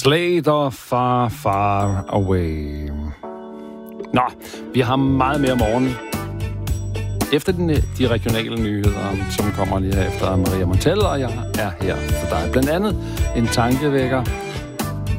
Slater, Far, Far Away. Nå, vi har meget mere om morgenen. Efter de regionale nyheder, som kommer lige her efter Maria Montell, og jeg er her for dig. Blandt andet en tankevækker